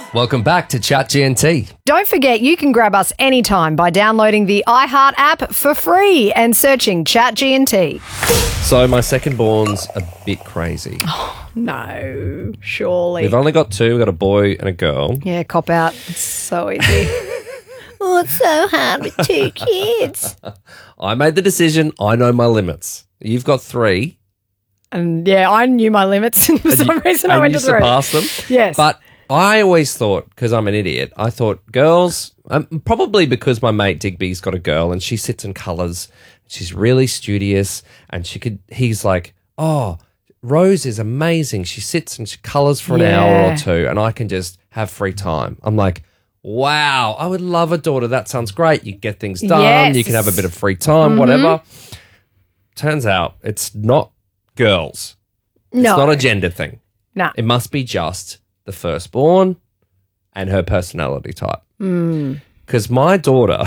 Welcome back to Chat GNT. Don't forget, you can grab us anytime by downloading the iHeart app for free and searching Chat GNT. So my second-born's a bit crazy. No, surely. We've only got two. We've got a boy and a girl. Yeah, cop out. It's so easy. Oh, it's so hard with two kids. I made the decision. I know my limits. You've got three. And yeah, I knew my limits. For some reason, I went to three. surpassed them. Yes. But I always thought, because I'm an idiot, I thought girls, probably because my mate Digby's got a girl and she sits in colours. She's really studious and he's like, oh, Rose is amazing. She sits and she colours for an hour or two and I can just have free time. I'm like, wow, I would love a daughter. That sounds great. You get things done. Yes. You can have a bit of free time, whatever. Turns out it's not girls. No. It's not a gender thing. No. It must be just the firstborn and her personality type. Because my daughter,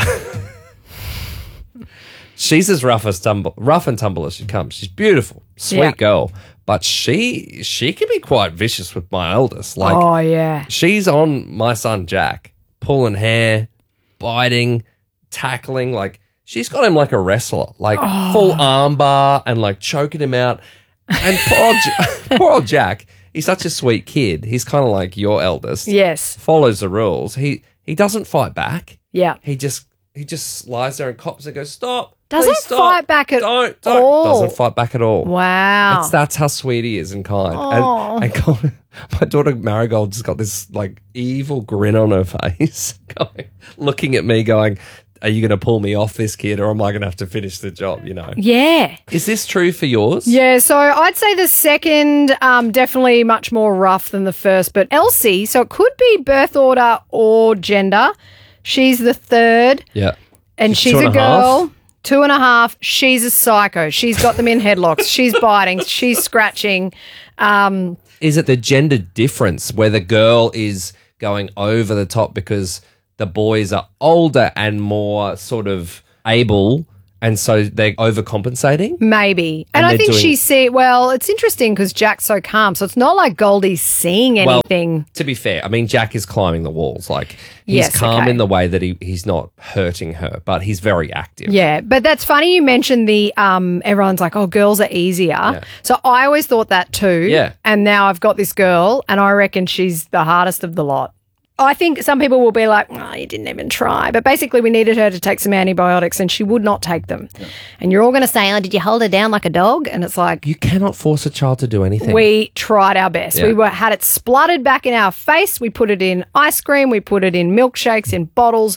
she's as rough and tumble as she comes. She's beautiful, sweet girl. But she can be quite vicious with my eldest. Like, oh, yeah. she's on my son Jack, pulling hair, biting, tackling. Like, she's got him like a wrestler, like full arm bar and like choking him out. And poor old Jack, he's such a sweet kid. He's kind of like your eldest. Yes. Follows the rules. He doesn't fight back. Yeah. He just lies there and cops and goes, stop. Doesn't please stop. fight back at don't. all. Doesn't fight back at all. Wow. That's how sweet he is and kind. Oh. And my daughter Marigold just got this like evil grin on her face, looking at me going, are you going to pull me off this kid or am I going to have to finish the job, you know? Yeah. Is this true for yours? Yeah, so I'd say the second definitely much more rough than the first, but Elsie, so it could be birth order or gender. She's the third. Yeah. And she's a girl. 2.5. She's a psycho. She's got them in headlocks. She's biting. She's scratching. Is it the gender difference where the girl is going over the top because the boys are older and more sort of able and so they're overcompensating? Maybe. And I think it's interesting because Jack's so calm. So it's not like Goldie's seeing anything. Well, to be fair, I mean, Jack is climbing the walls. Like, he's calm in the way that he's not hurting her, but he's very active. Yeah, but that's funny you mentioned the everyone's like, oh, girls are easier. Yeah. So I always thought that too. Yeah. And now I've got this girl and I reckon she's the hardest of the lot. I think some people will be like, oh, you didn't even try. But basically we needed her to take some antibiotics and she would not take them. Yeah. And you're all going to say, oh, did you hold her down like a dog? And it's like, you cannot force a child to do anything. We tried our best. Yeah. We had it spluttered back in our face. We put it in ice cream. We put it in milkshakes, in bottles.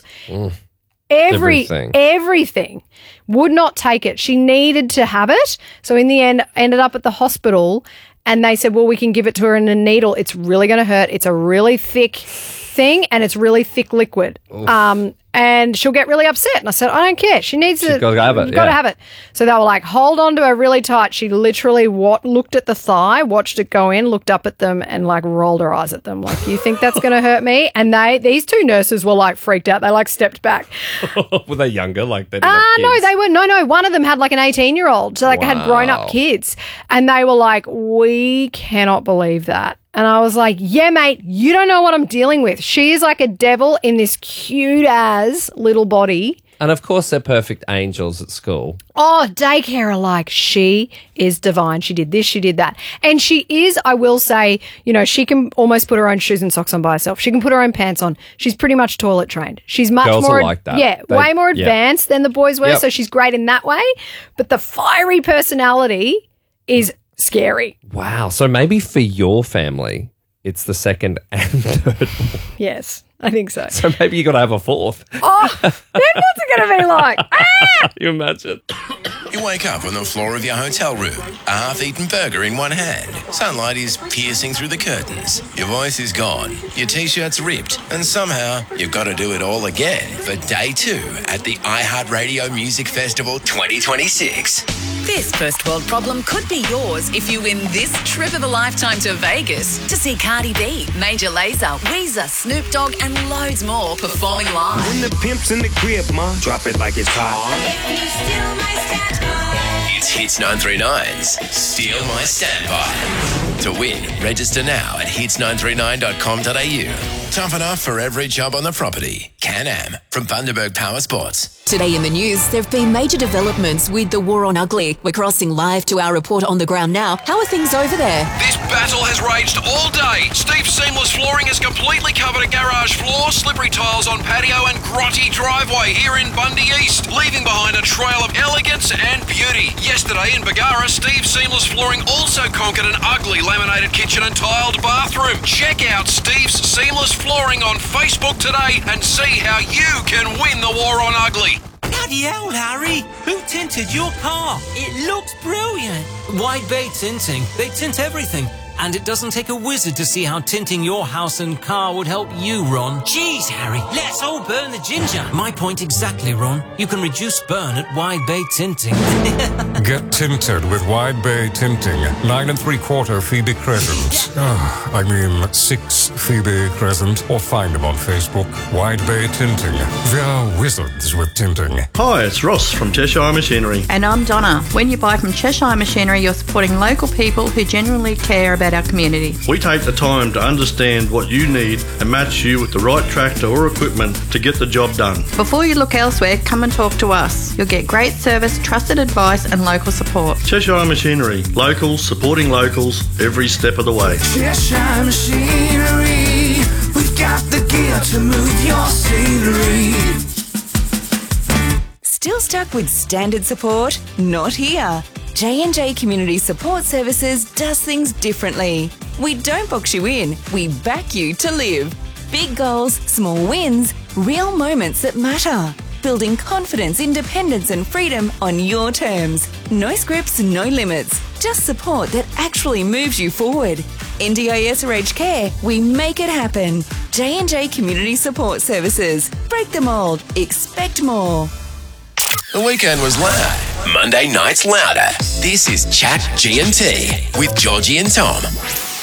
Everything. Would not take it. She needed to have it. So in the end, ended up at the hospital and they said, well, we can give it to her in a needle. It's really going to hurt. It's a really thick thing and it's really thick liquid. And she'll get really upset. And I said, I don't care. She's got to have it. Got to have it. So they were like, hold on to her really tight. She literally looked at the thigh, watched it go in, looked up at them and like rolled her eyes at them. Like, you think that's going to hurt me? And these two nurses were like freaked out. They like stepped back. Were they younger? Like they didn't have kids? No, they were. No. One of them had like an 18-year-old. So like had grown up kids. And they were like, we cannot believe that. And I was like, yeah, mate, you don't know what I'm dealing with. She is like a devil in this cute-as little body. And, of course, they're perfect angels at school. Oh, daycare are like, she is divine. She did this, she did that. And she is, I will say, you know, she can almost put her own shoes and socks on by herself. She can put her own pants on. She's pretty much toilet trained. She's much Girls more are like that. Yeah, way more advanced than the boys were, so she's great in that way. But the fiery personality is scary. Wow. So maybe for your family, it's the second and third. Yes, I think so. So maybe you got to have a fourth. Oh, then what's it going to be like? Ah! You imagine. You wake up on the floor of your hotel room, a half-eaten burger in one hand. Sunlight is piercing through the curtains. Your voice is gone. Your T-shirt's ripped. And somehow, you've got to do it all again for day 2 at the iHeartRadio Music Festival 2026. This first world problem could be yours if you win this trip of a lifetime to Vegas to see Cardi B, Major Lazer, Weezer, Snoop Dogg and loads more performing live. When the pimp's in the crib, ma, drop it like it's hot. It's Hits 939's Steal My Standby. To win, register now at hits939.com.au. Tough enough for every job on the property. Can-Am from Bundaberg Power Sports. Today in the news, there have been major developments with the war on ugly. We're crossing live to our reporter on the ground now. How are things over there? This battle has raged all day. Steve's Seamless Flooring has completely covered a garage floor, slippery tiles on patio and grotty driveway here in Bundy East, leaving behind a trail of elegance and beauty. Yesterday in Bagara, Steve's Seamless Flooring also conquered an ugly laminated kitchen and tiled bathroom. Check out Steve's Seamless Flooring on Facebook today and see how you can win the war on ugly. Bloody hell, Harry! Who tinted your car? It looks brilliant. Wide Bay Tinting. They tint everything. And it doesn't take a wizard to see how tinting your house and car would help you, Ron. Jeez, Harry, let's all burn the ginger. My point exactly, Ron. You can reduce burn at Wide Bay Tinting. Get tinted with Wide Bay Tinting. 9 3/4 Phoebe Crescent. 6 Phoebe Crescent. Or find them on Facebook. Wide Bay Tinting. They're wizards with tinting. Hi, it's Ross from Cheshire Machinery. And I'm Donna. When you buy from Cheshire Machinery, you're supporting local people who genuinely care about our community. We take the time to understand what you need and match you with the right tractor or equipment to get the job done. Before you look elsewhere, come and talk to us. You'll get great service, trusted advice and local support. Cheshire Machinery. Locals supporting locals every step of the way. Cheshire Machinery. We've got the gear to move your scenery. Still stuck with standard support? Not here. J&J Community Support Services does things differently. We don't box you in, we back you to live. Big goals, small wins, real moments that matter. Building confidence, independence and freedom on your terms. No scripts, no limits. Just support that actually moves you forward. NDIS or aged care, we make it happen. J&J Community Support Services. Break the mold. Expect more. The weekend was loud. Monday night's louder. This is Chat GMT with Georgie and Tom.